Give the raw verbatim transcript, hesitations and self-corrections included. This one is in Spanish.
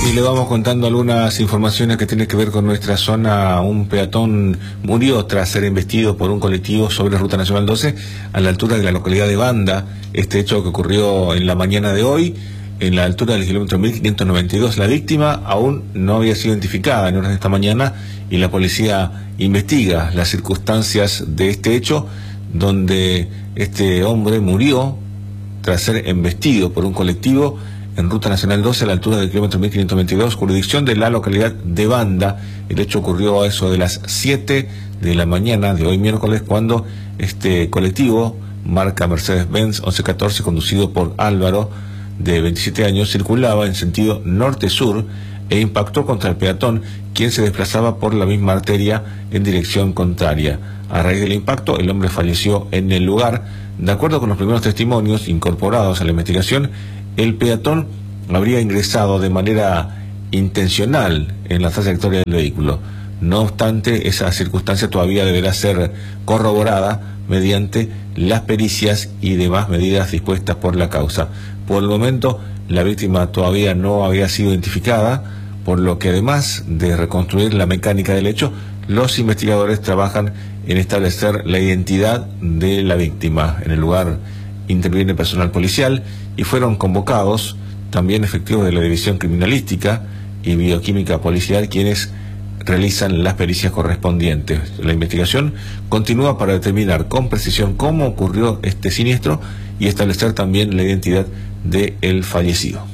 Y le vamos contando algunas informaciones que tienen que ver con nuestra zona. Un peatón murió tras ser embestido por un colectivo sobre Ruta Nacional doce a la altura de la localidad de Banda. Este hecho que ocurrió en la mañana de hoy, en la altura del kilómetro mil quinientos noventa y dos. La víctima aún no había sido identificada en horas de esta mañana y la policía investiga las circunstancias de este hecho, donde este hombre murió tras ser embestido por un colectivo en Ruta Nacional doce a la altura del kilómetro mil quinientos veintidós, jurisdicción de la localidad de Banda. El hecho ocurrió a eso de las siete de la mañana de hoy miércoles, cuando este colectivo, marca Mercedes-Benz once catorce, conducido por Álvaro, de veintisiete años, circulaba en sentido norte-sur e impactó contra el peatón, quien se desplazaba por la misma arteria en dirección contraria. A raíz del impacto, el hombre falleció en el lugar. De acuerdo con los primeros testimonios incorporados a la investigación, el peatón habría ingresado de manera intencional en la trayectoria del vehículo. No obstante, esa circunstancia todavía deberá ser corroborada mediante las pericias y demás medidas dispuestas por la causa. Por el momento, la víctima todavía no había sido identificada, por lo que además de reconstruir la mecánica del hecho, los investigadores trabajan en establecer la identidad de la víctima. En el lugar interviene personal policial y fueron convocados también efectivos de la División Criminalística y Bioquímica Policial, quienes realizan las pericias correspondientes. La investigación continúa para determinar con precisión cómo ocurrió este siniestro y establecer también la identidad del fallecido.